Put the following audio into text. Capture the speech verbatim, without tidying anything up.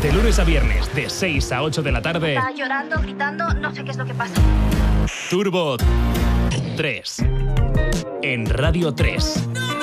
De lunes a viernes, de seis a ocho de la tarde. Está llorando, gritando, no sé qué es lo que pasa. Turbo tres. En Radio tres.